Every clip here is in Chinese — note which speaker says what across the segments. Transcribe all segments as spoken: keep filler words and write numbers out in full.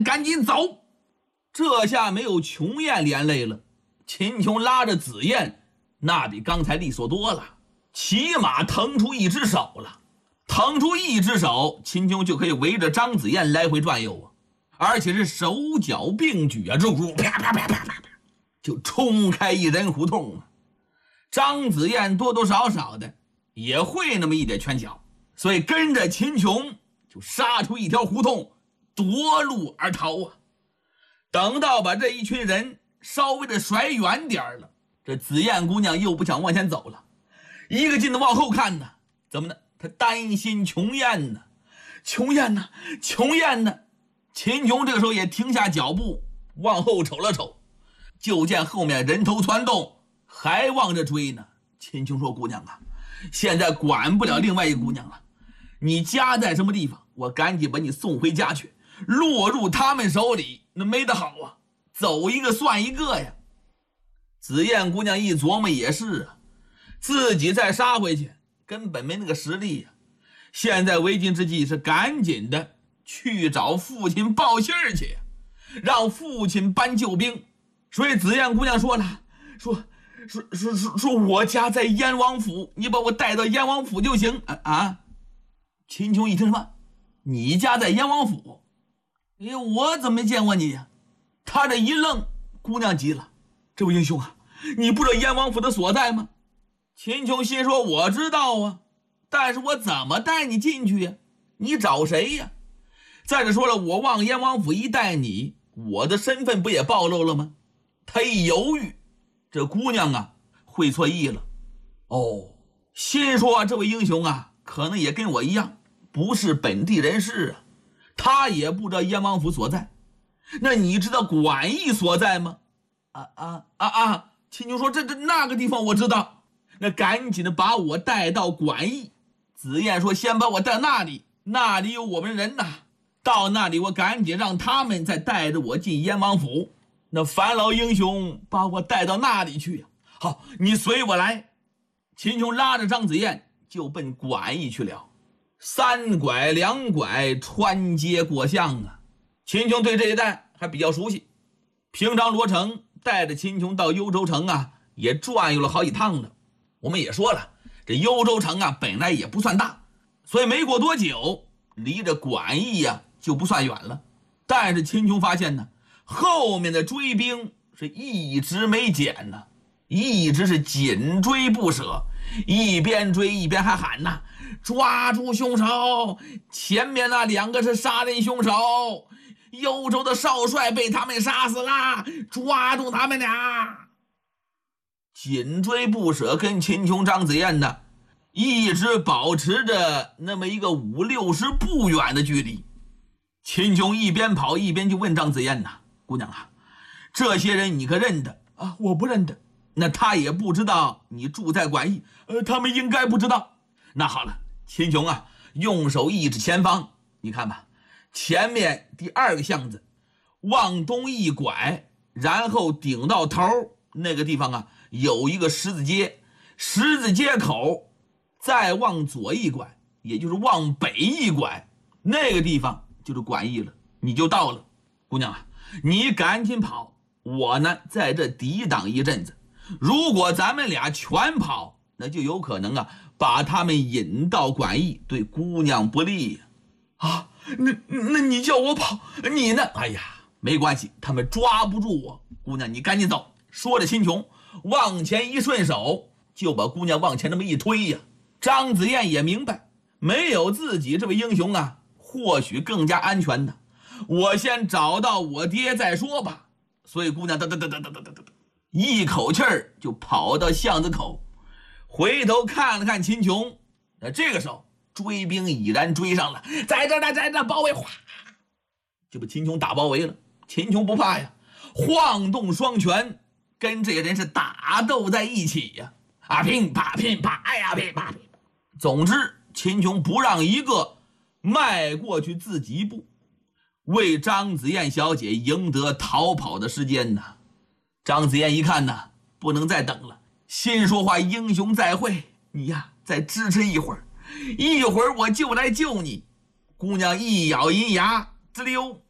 Speaker 1: 赶紧走！这下没有琼燕连累了，秦琼拉着紫燕，那比刚才利索多了，起码腾出一只手了。腾出一只手，秦琼就可以围着张紫燕来回转悠啊，而且是手脚并举啊，这股啪啪啪啪啪啪，就冲开一人胡同啊。张紫燕多多少少的也会那么一点拳脚，所以跟着秦琼就杀出一条胡同，夺路而逃啊。等到把这一群人稍微的甩远点了，这紫燕姑娘又不想往前走了，一个劲的往后看呢。怎么呢？她担心琼燕呢。琼燕呢？琼燕呢？秦琼这个时候也停下脚步，往后瞅了瞅，就见后面人头攒动，还望着追呢。秦琼说：“姑娘啊，现在管不了另外一个姑娘了，你家在什么地方？我赶紧把你送回家去。落入他们手里，那没得好啊，走一个算一个呀。”紫燕姑娘一琢磨也是啊，自己再杀回去根本没那个实力呀。现在为今之计是赶紧的去找父亲报信儿去，让父亲搬救兵。所以紫燕姑娘说了，说说说说说我家在燕王府，你把我带到燕王府就行啊啊！秦琼一听什么？你家在燕王府？哎，我怎么没见过你呀？他这一愣，姑娘急了：“这位英雄啊，你不知道燕王府的所在吗？”秦琼心说：“我知道啊，但是我怎么带你进去呀？你找谁呀？再者说了，我往燕王府一带你，我的身份不也暴露了吗？”他一犹豫，这姑娘啊会错意了。哦，心说这位英雄啊，可能也跟我一样，不是本地人士啊。他也不知道燕王府所在，那你知道馆驿所在吗？啊啊啊啊！秦琼说：“这这那个地方我知道，那赶紧的把我带到馆驿。”紫燕说：“先把我带到那里，那里有我们人呐，到那里我赶紧让他们再带着我进燕王府。那樊老英雄把我带到那里去呀。好，你随我来。”秦琼拉着张紫燕就奔馆驿去了。三拐两拐，穿街过巷啊。秦琼对这一带还比较熟悉，平常罗成带着秦琼到幽州城啊，也转悠了好几趟了。我们也说了，这幽州城啊本来也不算大，所以没过多久，离着馆驿呀、啊、就不算远了。但是秦琼发现呢，后面的追兵是一直没减呢，一直是紧追不舍，一边追一边还喊呐：“抓住凶手！前面那两个是杀人凶手，幽州的少帅被他们杀死了，抓住他们俩！”紧追不舍，跟秦琼、张紫燕呢，一直保持着那么一个五六十步远的距离。秦琼一边跑一边就问张紫燕呐：“姑娘啊，这些人你可认得啊？”“我不认得。”“那他也不知道你住在馆驿？”“呃，他们应该不知道。”“那好了。”秦琼啊，用手一指前方，你看吧，前面第二个巷子，往东一拐，然后顶到头那个地方啊，有一个十字街，十字街口再往左一拐，也就是往北一拐，那个地方就是馆驿了，你就到了。姑娘啊，你赶紧跑，我呢在这抵挡一阵子。如果咱们俩全跑，那就有可能啊把他们引到馆驿，对姑娘不利呀。啊，那那你叫我跑，你呢？哎呀，没关系，他们抓不住我。姑娘，你赶紧走。说着，秦琼往前一顺手，就把姑娘往前那么一推呀。张紫燕也明白，没有自己这位英雄啊，或许更加安全呢。我先找到我爹再说吧。所以姑娘哒哒哒哒哒哒哒哒，一口气儿就跑到巷子口。回头看了看秦琼，那这个时候追兵已然追上了，在这呢，在这包围，哗，就把秦琼打包围了。秦琼不怕呀，晃动双拳，跟这些人是打斗在一起呀，啊，乒啪乒啪，哎呀，乒啪乒啪。总之，秦琼不让一个迈过去自己一步，为张紫燕小姐赢得逃跑的时间呢。张紫燕一看呢，不能再等了。心说话，英雄再会，你呀再支持一会儿，一会儿我就来救你。姑娘一咬银牙，滋溜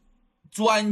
Speaker 1: 钻